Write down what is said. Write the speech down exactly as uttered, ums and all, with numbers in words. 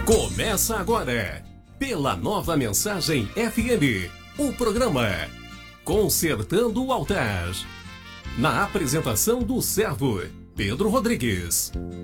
Começa agora, pela Nova Mensagem F M, o programa Consertando o Altar. Na apresentação do servo Pedro Rodrigues.